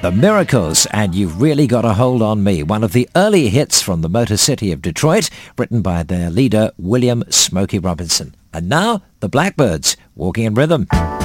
The Miracles and You've Really Got a Hold on Me, one of the early hits from the Motor City of Detroit, written by their leader William Smokey Robinson. And now, the Blackbyrds, Walking in Rhythm.